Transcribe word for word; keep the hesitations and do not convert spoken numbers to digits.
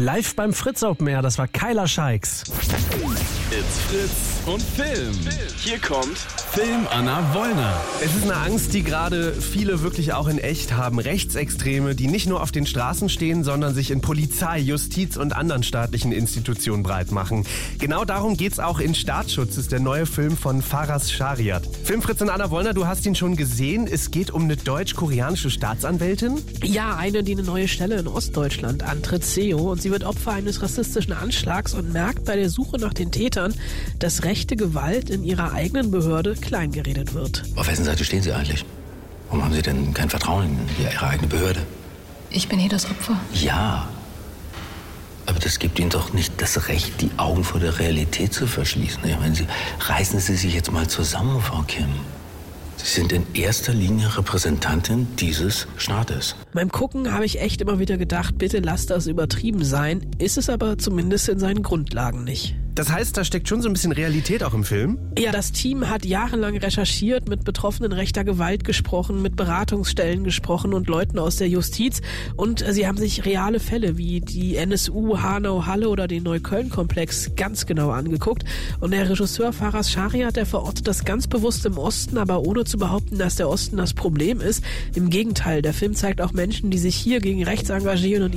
Live beim Fritz Open Air, das war Kyla Scheiks. It's Fritz und Film. Hier kommt Film Anna Wollner. Es ist eine Angst, die gerade viele wirklich auch in echt haben. Rechtsextreme, die nicht nur auf den Straßen stehen, sondern sich in Polizei, Justiz und anderen staatlichen Institutionen breit machen. Genau darum geht's auch in Staatsschutz, ist der neue Film von Faraz Shariat. Filmfritz und Anna Wollner, du hast ihn schon gesehen. Es geht um eine deutsch-koreanische Staatsanwältin. Ja, eine, die eine neue Stelle in Ostdeutschland antritt, S E O. Und sie wird Opfer eines rassistischen Anschlags und merkt bei der Suche nach den Tätern, dass rechte Gewalt in ihrer eigenen Behörde kleingeredet wird. Auf wessen Seite stehen Sie eigentlich? Warum haben Sie denn kein Vertrauen in Ihre eigene Behörde? Ich bin eh das Opfer. Ja, aber das gibt Ihnen doch nicht das Recht, die Augen vor der Realität zu verschließen. Ich meine, Sie, reißen Sie sich jetzt mal zusammen, Frau Kim. Sie sind in erster Linie Repräsentantin dieses Staates. Beim Gucken habe ich echt immer wieder gedacht, bitte lasst das übertrieben sein, ist es aber zumindest in seinen Grundlagen nicht. Das heißt, da steckt schon so ein bisschen Realität auch im Film? Ja, das Team hat jahrelang recherchiert, mit Betroffenen rechter Gewalt gesprochen, mit Beratungsstellen gesprochen und Leuten aus der Justiz. Und sie haben sich reale Fälle wie die N S U, Hanau-Halle oder den Neukölln-Komplex ganz genau angeguckt. Und der Regisseur Faraz Shariat, der verortet das ganz bewusst im Osten, aber ohne zu behaupten, dass der Osten das Problem ist. Im Gegenteil, der Film zeigt auch Menschen, die sich hier gegen rechts engagieren und